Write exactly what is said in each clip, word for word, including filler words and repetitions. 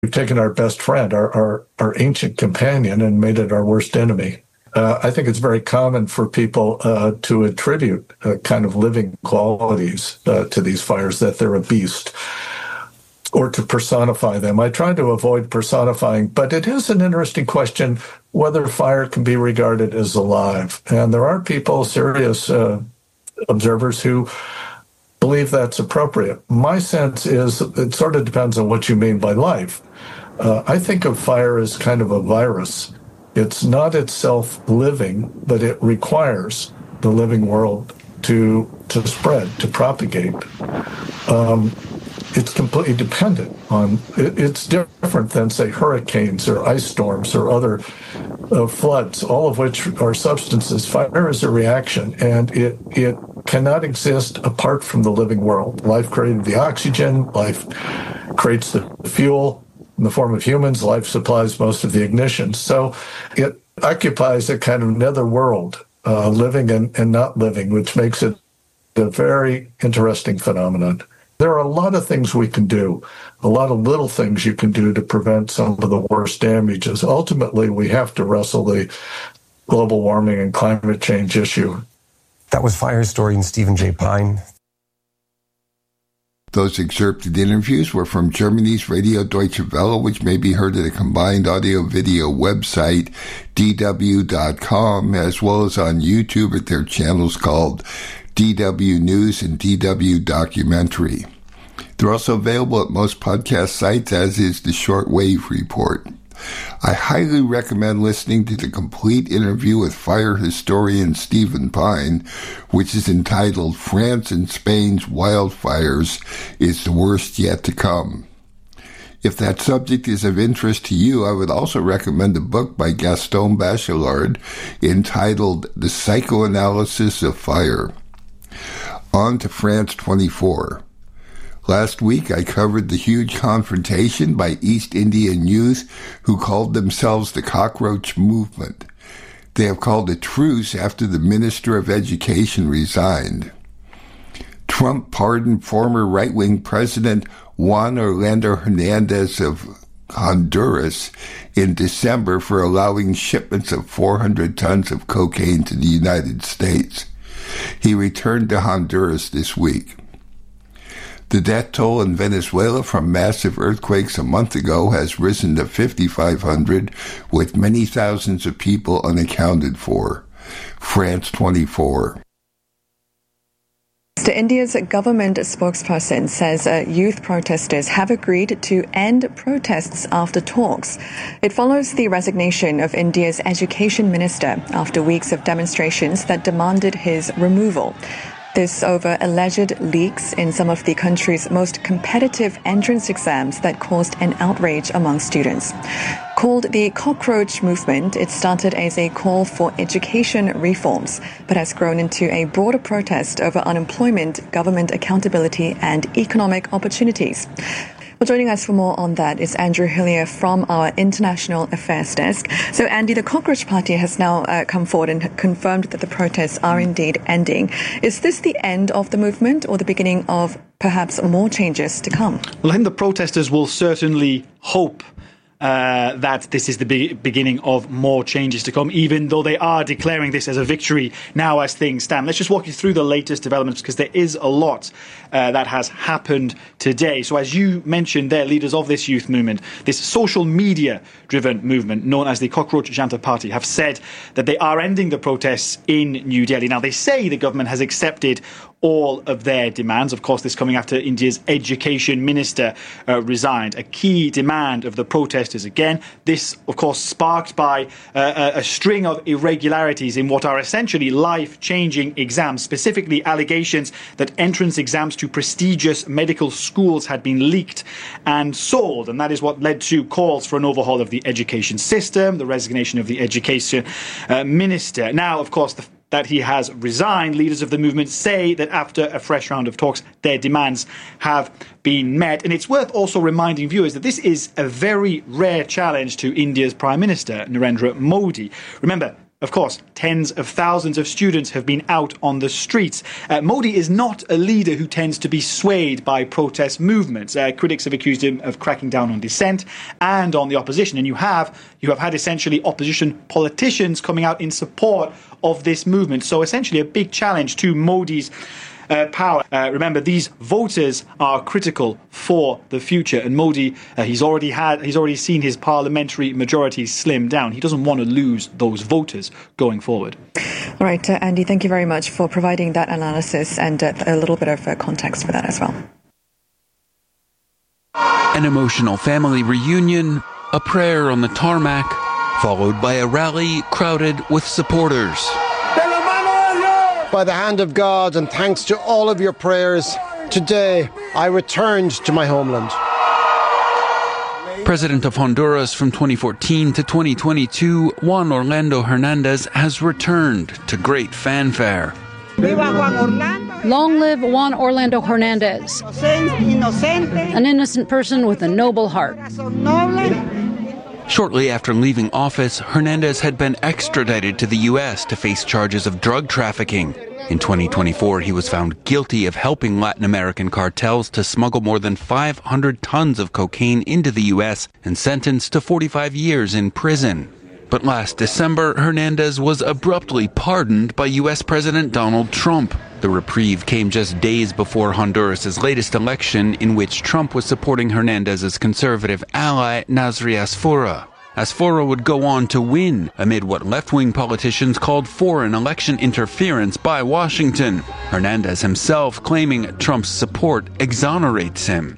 taken our best friend, our, our, our ancient companion, and made it our worst enemy. Uh, I think it's very common for people uh, to attribute uh, kind of living qualities uh, to these fires, that they're a beast, or to personify them. I try to avoid personifying, but it is an interesting question whether fire can be regarded as alive. And there are people, serious uh, observers, who believe that's appropriate. My sense is it sort of depends on what you mean by life. Uh, I think of fire as kind of a virus. It's not itself living, but it requires the living world to to spread, to propagate. Um, it's completely dependent on, it, it's different than, say, hurricanes or ice storms or other uh, floods, all of which are substances. Fire is a reaction, and it, it cannot exist apart from the living world. Life created the oxygen, life creates the fuel. In the form of humans, life supplies most of the ignition. So it occupies a kind of nether world, uh, living and, and not living, which makes it a very interesting phenomenon. There are a lot of things we can do, a lot of little things you can do to prevent some of the worst damages. Ultimately, we have to wrestle the global warming and climate change issue. That was fire historian Stephen J. Pyne. Those excerpted interviews were from Germany's Radio Deutsche Welle, which may be heard at a combined audio-video website, d w dot com, as well as on YouTube at their channels called D W News and D W Documentary. They're also available at most podcast sites, as is the Shortwave Report. I highly recommend listening to the complete interview with fire historian Stephen Pyne, which is entitled France and Spain's Wildfires is the Worst Yet to Come. If that subject is of interest to you, I would also recommend a book by Gaston Bachelard entitled The Psychoanalysis of Fire. On to France twenty-four. Last week, I covered the huge confrontation by East Indian youth who called themselves the Cockroach Movement. They have called a truce after the Minister of Education resigned. Trump pardoned former right-wing President Juan Orlando Hernandez of Honduras in December for allowing shipments of four hundred tons of cocaine to the United States. He returned to Honduras this week. The death toll in Venezuela from massive earthquakes a month ago has risen to fifty-five hundred, with many thousands of people unaccounted for. France twenty-four. India's government spokesperson says uh, youth protesters have agreed to end protests after talks. It follows the resignation of India's education minister after weeks of demonstrations that demanded his removal. This over alleged leaks in some of the country's most competitive entrance exams that caused an outrage among students. Called the Cockroach Movement, it started as a call for education reforms, but has grown into a broader protest over unemployment, government accountability, and economic opportunities. Well, joining us for more on that is Andrew Hillier from our International Affairs Desk. So, Andy, the Cockroach Party has now uh, come forward and confirmed that the protests are indeed ending. Is this the end of the movement or the beginning of perhaps more changes to come? Well, I think the protesters will certainly hope Uh, that this is the be- beginning of more changes to come, even though they are declaring this as a victory now as things stand. Let's just walk you through the latest developments, because there is a lot uh, that has happened today. So as you mentioned, they're leaders of this youth movement, this social media-driven movement known as the Cockroach Janta Party, have said that they are ending the protests in New Delhi. Now, they say the government has accepted all of their demands. Of course, this coming after India's education minister uh, resigned. A key demand of the protesters, again, this, of course, sparked by uh, a string of irregularities in what are essentially life-changing exams, specifically allegations that entrance exams to prestigious medical schools had been leaked and sold. And that is what led to calls for an overhaul of the education system, the resignation of the education uh, minister. Now, of course, the that he has resigned, leaders of the movement say that after a fresh round of talks, their demands have been met. And it's worth also reminding viewers that this is a very rare challenge to India's Prime Minister, Narendra Modi. Remember, Of course, tens of thousands of students have been out on the streets. Uh, Modi is not a leader who tends to be swayed by protest movements. Uh, critics have accused him of cracking down on dissent and on the opposition. And you have you have had essentially opposition politicians coming out in support of this movement. So essentially a big challenge to Modi's Uh, power. Uh, remember, these voters are critical for the future, and Modi, uh, he's already had, he's already seen his parliamentary majority slim down. He doesn't want to lose those voters going forward. All right, uh, Andy, thank you very much for providing that analysis and uh, a little bit of uh, context for that as well. An emotional family reunion, a prayer on the tarmac, followed by a rally crowded with supporters. By the hand of God and thanks to all of your prayers, today I returned to my homeland. President of Honduras from twenty fourteen to twenty twenty-two, Juan Orlando Hernandez has returned to great fanfare. Long live Juan Orlando Hernandez, an innocent person with a noble heart. Shortly after leaving office, Hernandez had been extradited to the U S to face charges of drug trafficking. In twenty twenty-four, he was found guilty of helping Latin American cartels to smuggle more than five hundred tons of cocaine into the U S and sentenced to forty-five years in prison. But last December, Hernandez was abruptly pardoned by U S President Donald Trump. The reprieve came just days before Honduras' latest election, in which Trump was supporting Hernandez's conservative ally, Nasri Asfura. Asfura would go on to win, amid what left-wing politicians called foreign election interference by Washington. Hernandez himself claiming Trump's support exonerates him.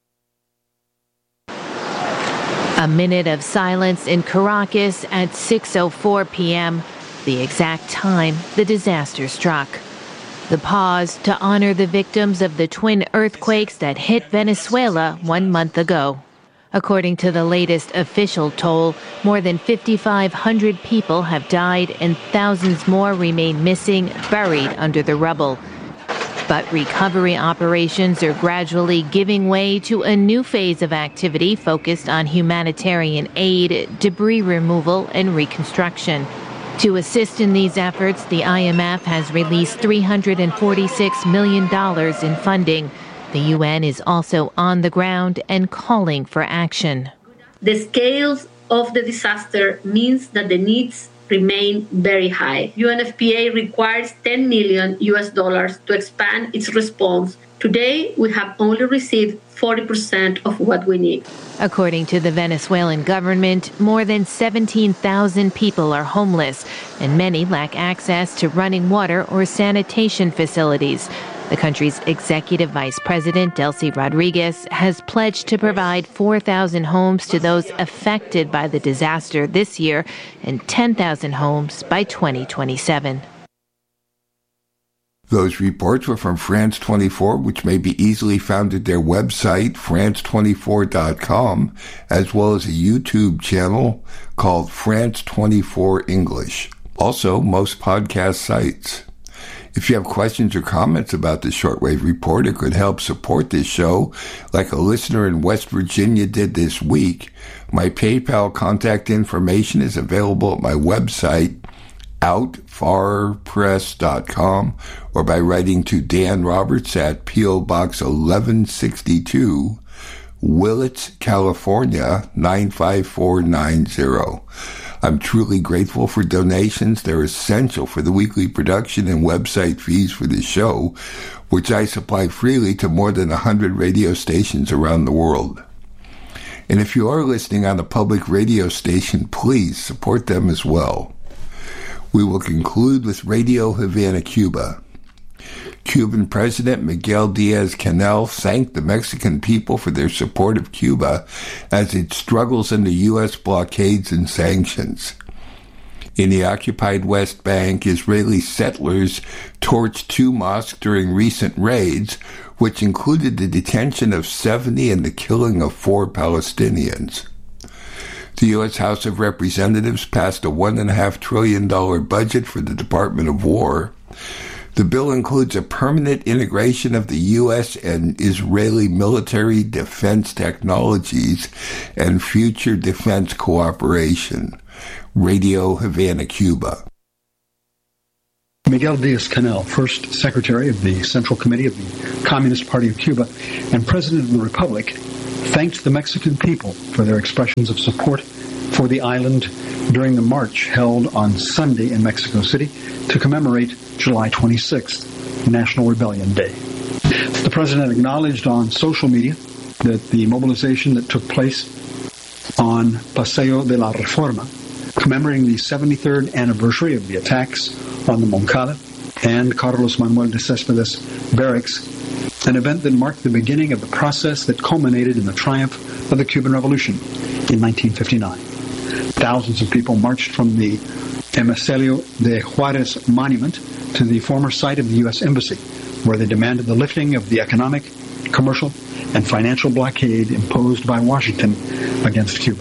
A minute of silence in Caracas at six oh four p.m., the exact time the disaster struck. The pause to honor the victims of the twin earthquakes that hit Venezuela one month ago. According to the latest official toll, more than fifty-five hundred people have died and thousands more remain missing, buried under the rubble. But recovery operations are gradually giving way to a new phase of activity focused on humanitarian aid, debris removal, and reconstruction. To assist in these efforts, the I M F has released three hundred forty-six million dollars in funding. The U N is also on the ground and calling for action. The scale of the disaster means that the needs remain very high. U N F P A requires ten million U S dollars to expand its response. Today, we have only received forty percent of what we need. According to the Venezuelan government, more than seventeen thousand people are homeless, and many lack access to running water or sanitation facilities. The country's executive vice president, Delcy Rodriguez, has pledged to provide four thousand homes to those affected by the disaster this year and ten thousand homes by twenty twenty-seven. Those reports were from France twenty-four, which may be easily found at their website, france twenty-four dot com, as well as a YouTube channel called France twenty-four English. Also, most podcast sites. If you have questions or comments about the Shortwave Report or could help support this show, like a listener in West Virginia did this week, my PayPal contact information is available at my website, out far press dot com, or by writing to Dan Roberts at P O Box eleven sixty-two, Willits, California, nine five four nine zero. I'm truly grateful for donations. They're essential for the weekly production and website fees for the show, which I supply freely to more than one hundred radio stations around the world. And if you are listening on a public radio station, please support them as well. We will conclude with Radio Havana, Cuba. Cuban President Miguel Diaz-Canel thanked the Mexican people for their support of Cuba as it struggles under U S blockades and sanctions. In the occupied West Bank, Israeli settlers torched two mosques during recent raids, which included the detention of seventy and the killing of four Palestinians. The U S House of Representatives passed a one point five trillion dollars budget for the Department of War. The bill includes a permanent integration of the U S and Israeli military defense technologies and future defense cooperation. Radio Havana, Cuba. Miguel Diaz-Canel, first Secretary of the Central Committee of the Communist Party of Cuba and President of the Republic, thanked the Mexican people for their expressions of support for the island during the march held on Sunday in Mexico City to commemorate July twenty-sixth, National Rebellion Day. The president acknowledged on social media that the mobilization that took place on Paseo de la Reforma, commemorating the seventy-third anniversary of the attacks on the Moncada and Carlos Manuel de Céspedes barracks, an event that marked the beginning of the process that culminated in the triumph of the Cuban Revolution in nineteen fifty-nine. Thousands of people marched from the Emicelio de Juarez monument to the former site of the U S Embassy, where they demanded the lifting of the economic, commercial, and financial blockade imposed by Washington against Cuba.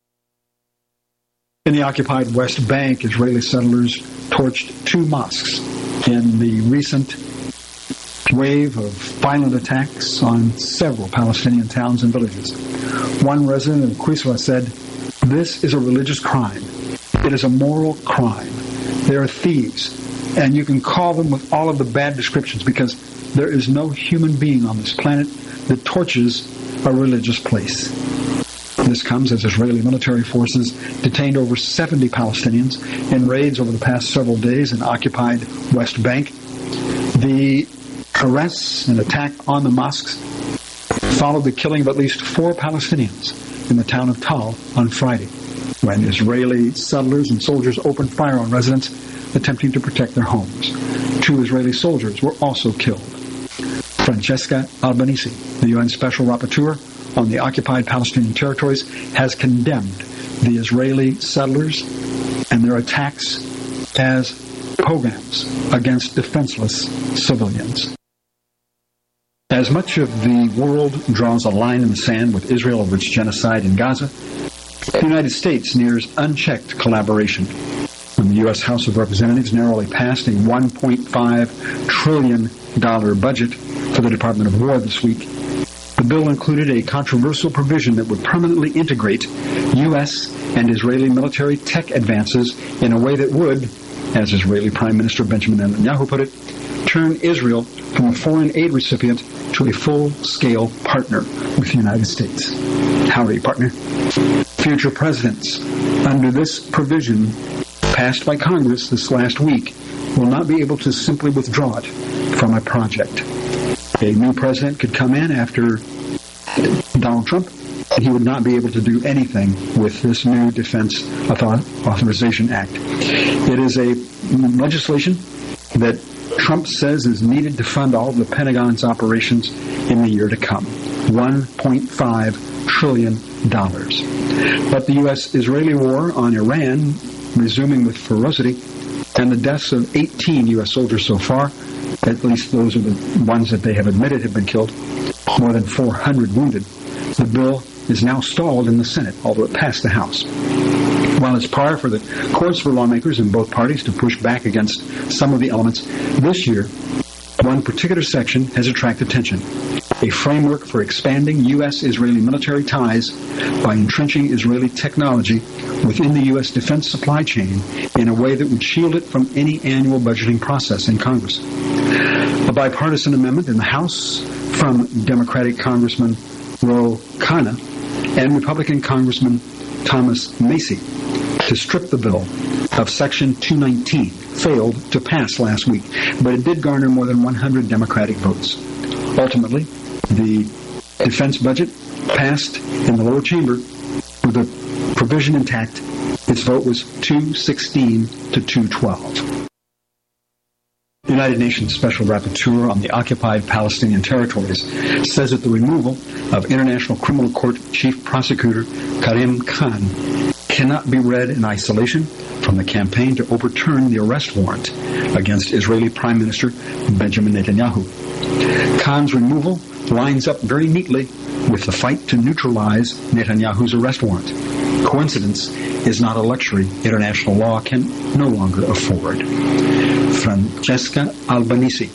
In the occupied West Bank, Israeli settlers torched two mosques in the recent wave of violent attacks on several Palestinian towns and villages. One resident of Quswa said, "This is a religious crime. It is a moral crime. They are thieves, and you can call them with all of the bad descriptions because there is no human being on this planet that torches a religious place." This comes as Israeli military forces detained over seventy Palestinians in raids over the past several days in occupied West Bank. The arrests and attack on the mosques followed the killing of at least four Palestinians in the town of Tal on Friday, when Israeli settlers and soldiers opened fire on residents attempting to protect their homes. Two Israeli soldiers were also killed. Francesca Albanese, the U N Special Rapporteur on the occupied Palestinian territories, has condemned the Israeli settlers and their attacks as pogroms against defenseless civilians. As much of the world draws a line in the sand with Israel over its genocide in Gaza, the United States nears unchecked collaboration. When the U S House of Representatives narrowly passed a one point five trillion dollars budget for the Department of War this week, the bill included a controversial provision that would permanently integrate U S and Israeli military tech advances in a way that would, as Israeli Prime Minister Benjamin Netanyahu put it, turn Israel from a foreign aid recipient to a full-scale partner with the United States. Howdy, partner. Future presidents, under this provision passed by Congress this last week, will not be able to simply withdraw it from a project. A new president could come in after Donald Trump, and he would not be able to do anything with this new Defense Authorization Act. It is a legislation that Trump says is needed to fund all of the Pentagon's operations in the year to come. one point five trillion dollars. But the U S-Israeli war on Iran, resuming with ferocity, and the deaths of eighteen U S soldiers so far, at least those are the ones that they have admitted have been killed, more than four hundred wounded. The bill is now stalled in the Senate, although it passed the House. While it's par for the courts for lawmakers in both parties to push back against some of the elements, this year, one particular section has attracted attention. A framework for expanding U S-Israeli military ties by entrenching Israeli technology within the U S defense supply chain in a way that would shield it from any annual budgeting process in Congress. A bipartisan amendment in the House from Democratic Congressman Ro Khanna and Republican Congressman Thomas Macy to strip the bill of Section two nineteen failed to pass last week, but it did garner more than one hundred Democratic votes. Ultimately, the defense budget passed in the lower chamber with the provision intact. Its vote was two sixteen to two twelve. The United Nations Special Rapporteur on the occupied Palestinian territories says that the removal of International Criminal Court Chief Prosecutor Karim Khan cannot be read in isolation from the campaign to overturn the arrest warrant against Israeli Prime Minister Benjamin Netanyahu. Khan's removal lines up very neatly with the fight to neutralize Netanyahu's arrest warrant. Coincidence is not a luxury international law can no longer afford. Francesca Albanese,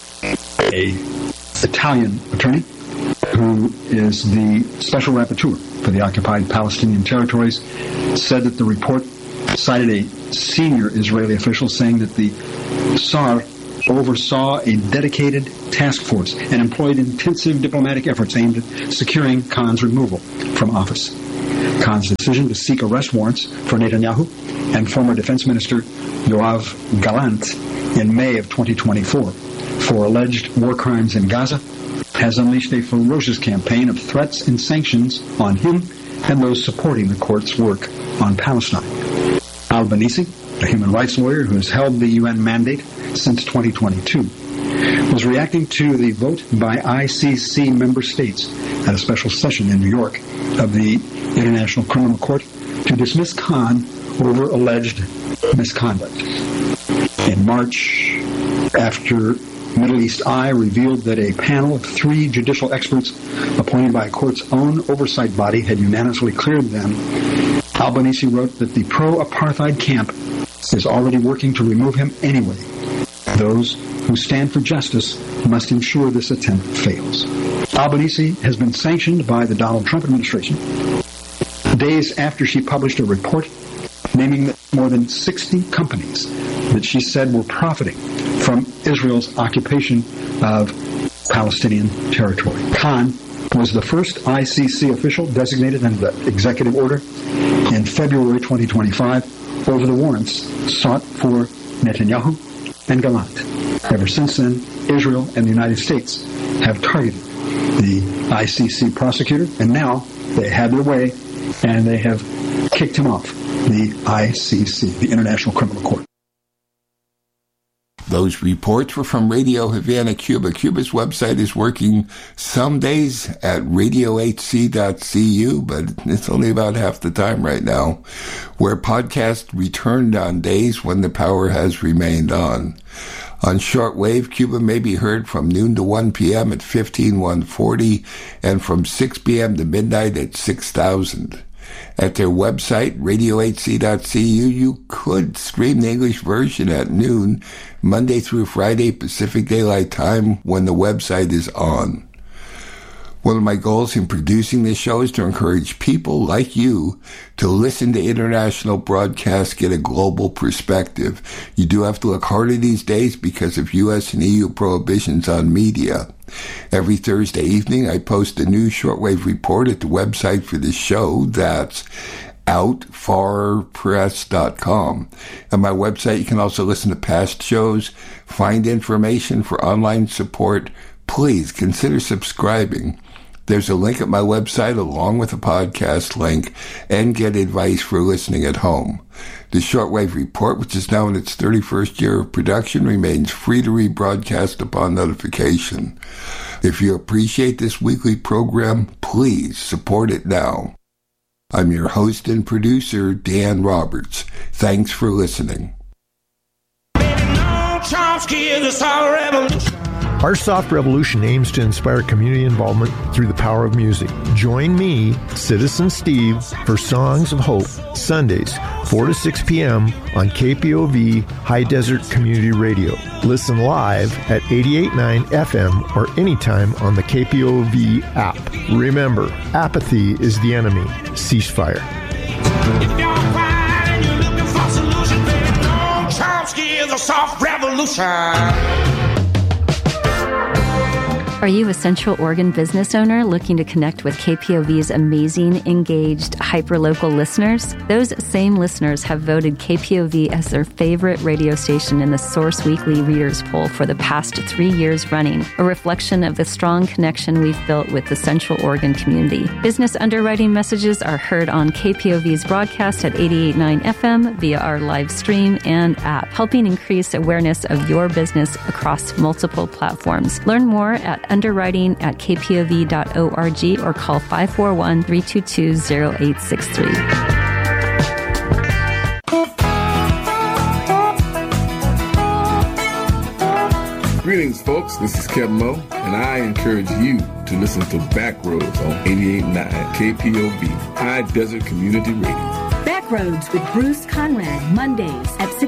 a Italian attorney who is the special rapporteur for the occupied Palestinian territories, said that the report cited a senior Israeli official saying that the S A R oversaw a dedicated task force and employed intensive diplomatic efforts aimed at securing Khan's removal from office. Khan's decision to seek arrest warrants for Netanyahu and former Defense Minister Yoav Gallant in May of twenty twenty-four for alleged war crimes in Gaza has unleashed a ferocious campaign of threats and sanctions on him and those supporting the court's work on Palestine. Albanese, a human rights lawyer who has held the U N mandate since twenty twenty-two, was reacting to the vote by I C C member states at a special session in New York of the International Criminal Court to dismiss Khan over alleged misconduct. In March, after Middle East Eye revealed that a panel of three judicial experts appointed by a court's own oversight body had unanimously cleared them, Albanese wrote that the pro-apartheid camp is already working to remove him anyway. Those who stand for justice must ensure this attempt fails. Albanese has been sanctioned by the Donald Trump administration days after she published a report naming that more than sixty companies that she said were profiting from Israel's occupation of Palestinian territory. Khan was the first I C C official designated under the executive order in February twenty twenty-five over the warrants sought for Netanyahu and Gallant. Ever since then, Israel and the United States have targeted the I C C prosecutor, and now they had their way, and they have kicked him off the I C C, the International Criminal Court. Those reports were from Radio Havana, Cuba. Cuba's website is working some days at radio h c dot c u, but it's only about half the time right now, where podcasts returned on days when the power has remained on. On shortwave, Cuba may be heard from noon to one p.m. at fifteen one forty and from six p.m. to midnight at six thousand. At their website, radio h c dot c u, you could stream the English version at noon, Monday through Friday, Pacific Daylight Time, when the website is on. One of my goals in producing this show is to encourage people like you to listen to international broadcasts, get a global perspective. You do have to look harder these days because of U S and E U prohibitions on media. Every Thursday evening, I post a new shortwave report at the website for this show. That's out far press dot com. On my website, you can also listen to past shows, find information for online support. Please consider subscribing. There's a link at my website along with a podcast link, and get advice for listening at home. The Shortwave Report, which is now in its thirty-first year of production, remains free to rebroadcast upon notification. If you appreciate this weekly program, please support it now. I'm your host and producer, Dan Roberts. Thanks for listening. Our Soft Revolution aims to inspire community involvement through the power of music. Join me, Citizen Steve, for Songs of Hope, Sundays, four to six p.m. on K P O V High Desert Community Radio. Listen live at eighty-eight point nine F M or anytime on the K P O V app. Remember, apathy is the enemy. Ceasefire. If you're crying and you're looking for solutions, baby, Noam Chomsky is a soft revolution. Are you a Central Oregon business owner looking to connect with K P O V's amazing, engaged, hyperlocal listeners? Those same listeners have voted K P O V as their favorite radio station in the Source Weekly Readers Poll for the past three years running, a reflection of the strong connection we've built with the Central Oregon community. Business underwriting messages are heard on K P O V's broadcast at eighty-eight point nine F M via our live stream and app, helping increase awareness of your business across multiple platforms. Learn more at underwriting at k p o v dot org or call five four one, three two two, zero eight six three. Greetings, folks. This is Kevin Moe, and I encourage you to listen to Backroads on eighty-eight point nine K P O V, High Desert Community Radio. Backroads with Bruce Conrad, Mondays at six